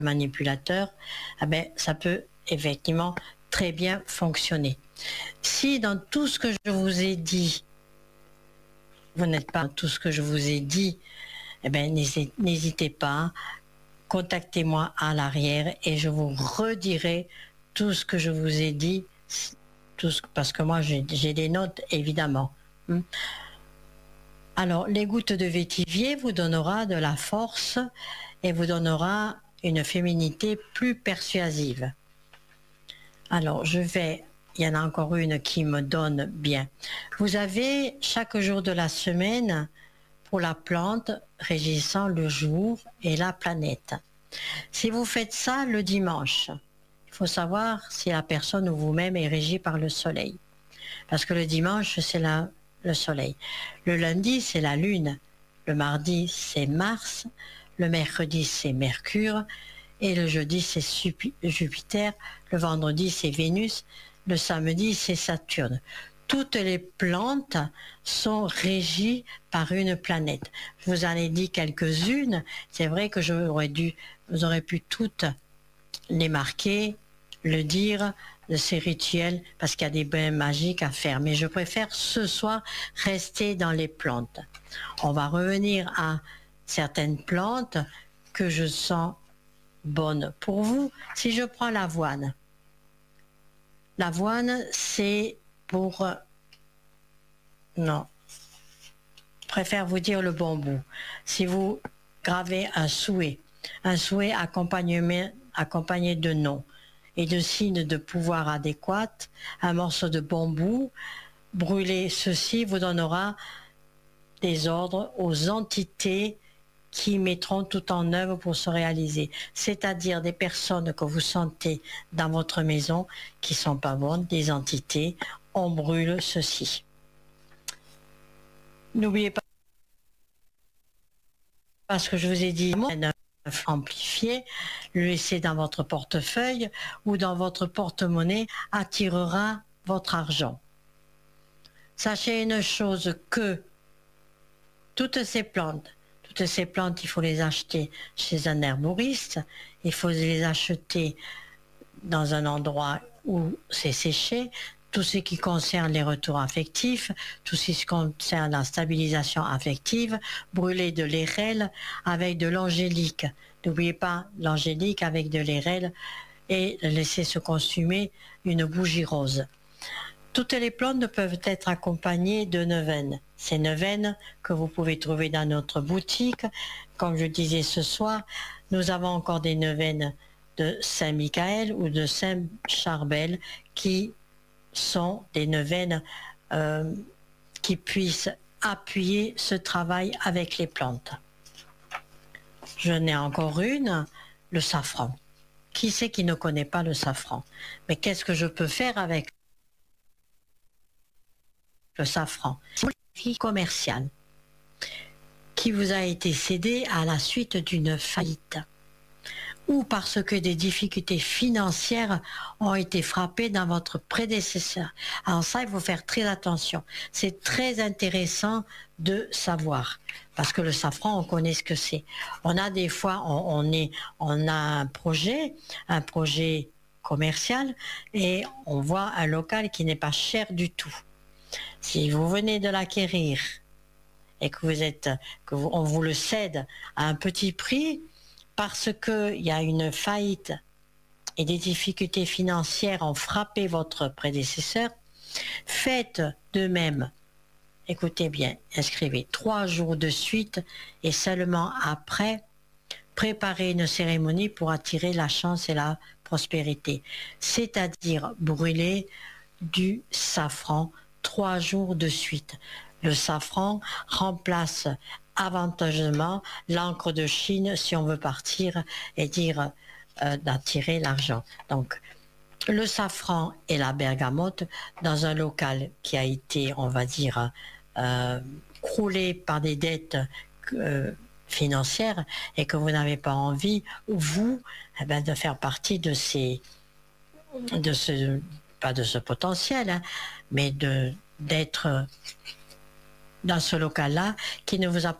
manipulateur, eh ben, ça peut effectivement très bien fonctionner. Si dans tout ce que je vous ai dit, vous n'êtes pas dans tout ce que je vous ai dit, eh ben, n'hésitez pas, contactez-moi à l'arrière et je vous redirai tout ce que je vous ai dit, parce que moi j'ai des notes évidemment. Alors, les gouttes de vétivier vous donnera de la force et vous donnera une féminité plus persuasive. Alors, il y en a encore une qui me donne bien. Vous avez chaque jour de la semaine pour la plante régissant le jour et la planète. Si vous faites ça le dimanche, il faut savoir si la personne ou vous-même est régie par le soleil. Parce que le dimanche, c'est le soleil. Le lundi, c'est la lune. Le mardi, c'est Mars. Le mercredi, c'est Mercure. Et le jeudi, c'est Jupiter. Le vendredi, c'est Vénus. Le samedi, c'est Saturne. Toutes les plantes sont régies par une planète. Je vous en ai dit quelques-unes. C'est vrai que vous aurez pu toutes les marquer, le dire, de ces rituels, parce qu'il y a des bains magiques à faire. Mais je préfère ce soir rester dans les plantes. On va revenir à certaines plantes que je sens bonnes pour vous. Si je prends l'avoine, c'est pour... Non. Je préfère vous dire le bon bout. Si vous gravez un souhait accompagné de noms et de signes de pouvoir adéquats, un morceau de bambou, brûler ceci vous donnera des ordres aux entités qui mettront tout en œuvre pour se réaliser. C'est-à-dire des personnes que vous sentez dans votre maison qui ne sont pas bonnes, des entités, on brûle ceci. N'oubliez pas ce que je vous ai dit, amplifié, le laisser dans votre portefeuille ou dans votre porte-monnaie attirera votre argent. Sachez une chose, que toutes ces plantes, il faut les acheter chez un herboriste, il faut les acheter dans un endroit où c'est séché. Tout ce qui concerne les retours affectifs, tout ce qui concerne la stabilisation affective, brûler de l'érel avec de l'angélique. N'oubliez pas l'angélique avec de l'érel et laisser se consumer une bougie rose. Toutes les plantes peuvent être accompagnées de neuvaines. Ces neuvaines que vous pouvez trouver dans notre boutique. Comme je disais ce soir, nous avons encore des neuvaines de Saint-Michael ou de Saint-Charbel qui sont des neuvaines qui puissent appuyer ce travail avec les plantes. Je n'ai encore une, le safran. Qui c'est qui ne connaît pas le safran? Mais qu'est-ce que je peux faire avec le safran? C'est commercial qui vous a été cédé à la suite d'une faillite ou parce que des difficultés financières ont été frappées dans votre prédécesseur. Alors ça, il faut faire très attention. C'est très intéressant de savoir, parce que le safran, on connaît ce que c'est. On a des fois, on a un projet commercial, et on voit un local qui n'est pas cher du tout. Si vous venez de l'acquérir et on vous le cède à un petit prix, parce qu'il y a une faillite et des difficultés financières ont frappé votre prédécesseur, faites de même. Écoutez bien, inscrivez 3 jours de suite et seulement après, préparez une cérémonie pour attirer la chance et la prospérité. C'est-à-dire brûler du safran 3 jours de suite. Le safran remplace avantageusement l'encre de Chine si on veut partir et dire d'attirer l'argent. Donc le safran et la bergamote dans un local qui a été, on va dire, croulé par des dettes financières et que vous n'avez pas envie, vous, de faire partie de pas de ce potentiel, hein, mais d'être dans ce local-là qui ne vous apporte